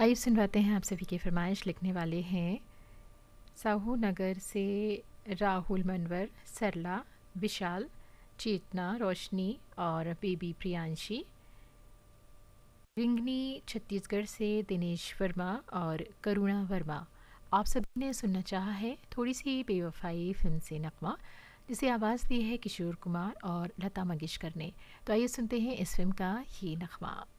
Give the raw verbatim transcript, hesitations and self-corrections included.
आइए सुनवाते हैं आप सभी की फरमाइश। लिखने वाले हैं साहू नगर से राहुल मनवर, सरला, विशाल, चेतना, रोशनी और बेबी प्रियांशी। रिंगनी छत्तीसगढ़ से दिनेश वर्मा और करुणा वर्मा। आप सभी ने सुनना चाहा है थोड़ी सी बेवफाई फिल्म से नगमा, जिसे आवाज़ दी है किशोर कुमार और लता मंगेशकर ने। तो आइए सुनते हैं इस फिल्म का ये नगमा।